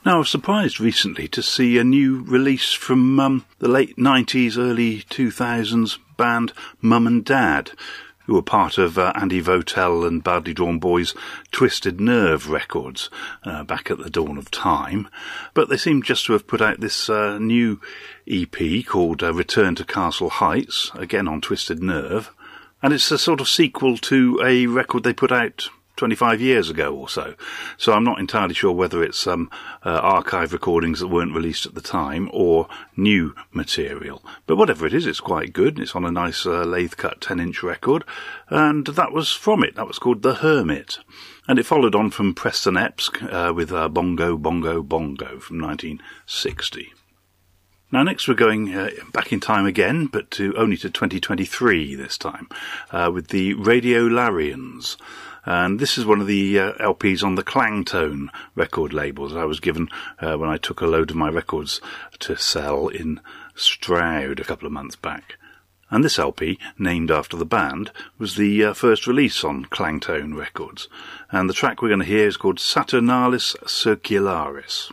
Now, I was surprised recently to see a new release from the late 90s, early 2000s band Mum and Dad, who were part of Andy Votel and Badly Drawn Boys' Twisted Nerve records back at the dawn of time. But they seem just to have put out this new EP called Return to Castle Heights, again on Twisted Nerve. And it's a sort of sequel to a record they put out 25 years ago or so. So I'm not entirely sure whether it's some archive recordings that weren't released at the time or new material. But whatever it is, it's quite good. It's on a nice lathe-cut 10-inch record. And that was from it. That was called The Hermit. And it followed on from Preston Epps with Bongo, Bongo, Bongo from 1960. Now, next we're going back in time again, but only to 2023 this time, with the Radiolarians. And this is one of the LPs on the Clangtone record labels I was given when I took a load of my records to sell in Stroud a couple of months back. And this LP, named after the band, was the first release on Clangtone Records. And the track we're going to hear is called Saturnalis Circularis.